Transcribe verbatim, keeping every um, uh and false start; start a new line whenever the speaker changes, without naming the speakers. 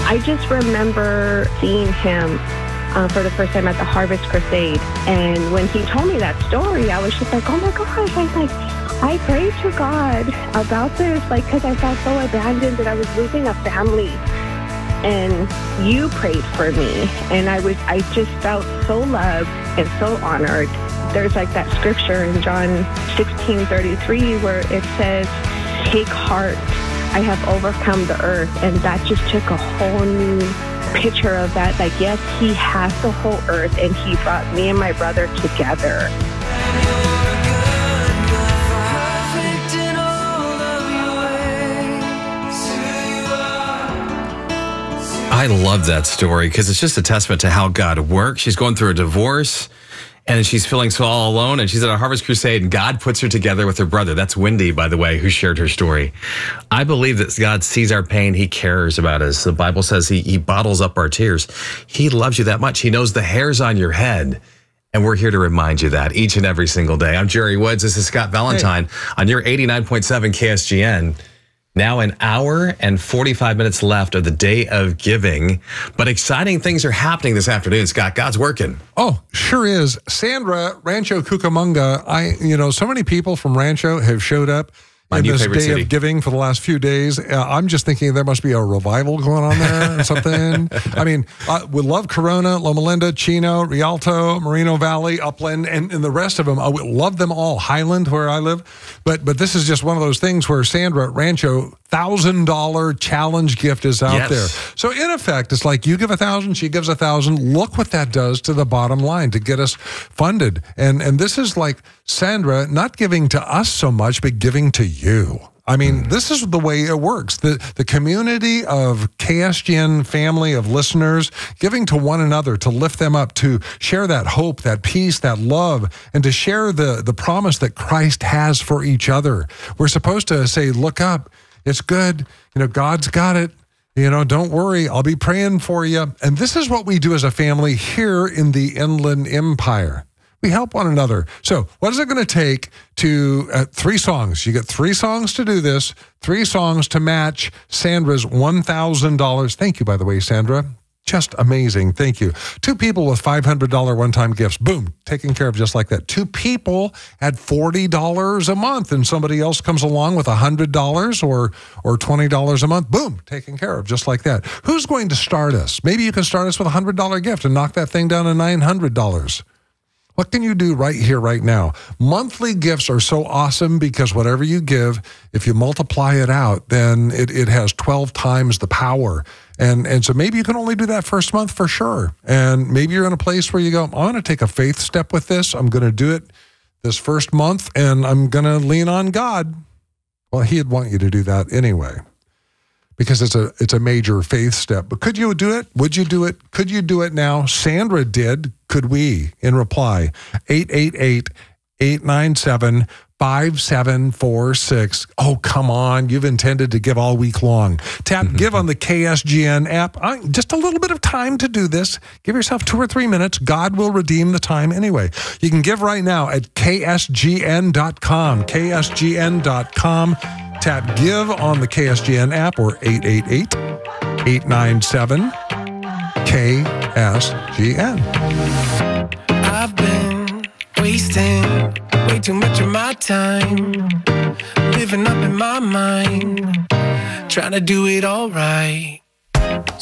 I just remember seeing him uh, for the first time at the Harvest Crusade. And when he told me that story, I was just like, oh my gosh, I was like, I prayed to God about this, like, because I felt so abandoned that I was losing a family. And you prayed for me, and I was, I just felt so loved and so honored. There's like that scripture in John sixteen thirty-three where it says, take heart, I have overcome the earth. And that just took a whole new picture of that. Like, yes, he has the whole earth, and he brought me and my brother together.
I love that story because it's just a testament to how God works. She's going through a divorce and she's feeling so all alone, and she's at a Harvest Crusade, and God puts her together with her brother. That's Wendy, by the way, who shared her story. I believe that God sees our pain. He cares about us. The Bible says he, he bottles up our tears. He loves you that much. He knows the hairs on your head. And we're here to remind you that each and every single day. I'm Jerry Woods. This is Scott Valentine hey. on your eighty-nine point seven K S G N. Now an hour and forty-five minutes left of the day of giving, but exciting things are happening this afternoon, Scott. God's working.
Oh, sure is. Sandra, Rancho Cucamonga, I, you know, so many people from Rancho have showed up
My
in
new
this
favorite
day
city.
of giving for the last few days. Uh, I'm just thinking there must be a revival going on there or something. I mean, uh, we love Corona, Loma Linda, Chino, Rialto, Moreno Valley, Upland, and, and the rest of them. I love them all. Highland, where I live. But but this is just one of those things where Sandra at Rancho, one thousand dollars challenge gift is out
Yes.
there. So in effect, it's like you give a thousand, she gives a thousand. Look what that does to the bottom line to get us funded. And and this is like Sandra not giving to us so much, but giving to you. I mean, this is the way it works. The the community of K S G N family of listeners giving to one another to lift them up, to share that hope, that peace, that love, and to share the, the promise that Christ has for each other. We're supposed to say, look up, it's good. You know, God's got it. You know, don't worry, I'll be praying for you. And this is what we do as a family here in the Inland Empire. We help one another. So what is it going to take to, uh, three songs. You get three songs to do this, three songs to match Sandra's one thousand dollars. Thank you, by the way, Sandra. Just amazing. Thank you. Two people with five hundred dollars one-time gifts. Boom. Taken care of just like that. Two people at forty dollars a month, and somebody else comes along with one hundred dollars or or twenty dollars a month. Boom. Taken care of just like that. Who's going to start us? Maybe you can start us with a one hundred dollars gift and knock that thing down to nine hundred dollars. What can you do right here, right now? Monthly gifts are so awesome because whatever you give, if you multiply it out, then it, it has twelve times the power. And and so maybe you can only do that first month for sure. And maybe you're in a place where you go, I want to take a faith step with this. I'm going to do it this first month, and I'm going to lean on God. Well, he'd want you to do that anyway, because it's a it's a major faith step. But could you do it? Would you do it? Could you do it now? Sandra did. Could we? In reply, eight eight eight, eight nine seven, five seven four six. Oh, come on. You've intended to give all week long. Tap mm-hmm. Give on the K S G N app. Uh, just a little bit of time to do this. Give yourself two or three minutes. God will redeem the time anyway. You can give right now at K S G N dot com. K S G N dot com. Tap Give on the K S G N app or eight eight eight, eight nine seven, K S G N.
I've been wasting way too much of my time, living up in my mind, trying to do it all right.